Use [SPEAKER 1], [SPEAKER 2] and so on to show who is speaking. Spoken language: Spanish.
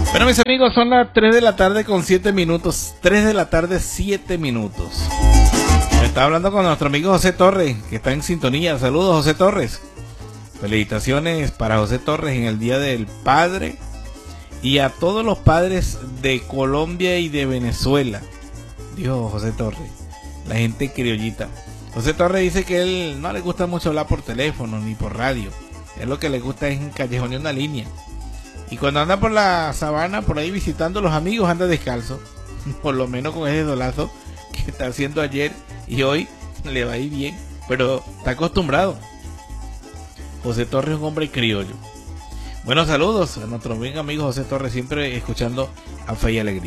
[SPEAKER 1] Bueno, mis amigos, son las 3 de la tarde con 7 minutos. 3 de la tarde, 7 minutos. Está hablando con nuestro amigo José Torres, que está en sintonía. Saludos, José Torres. Felicitaciones para José Torres en el Día del Padre y a todos los padres de Colombia y de Venezuela. Dijo José Torres, la gente criollita. José Torres dice que él no le gusta mucho hablar por teléfono ni por radio. Él lo que le gusta es encallejonear una línea. Y cuando anda por la sabana, por ahí visitando a los amigos, anda descalzo. Por lo menos con ese dolazo que está haciendo ayer y hoy le va a ir bien. Pero está acostumbrado. José Torres es un hombre criollo. Buenos saludos a nuestro buen amigo José Torres, siempre escuchando a Fe y Alegría.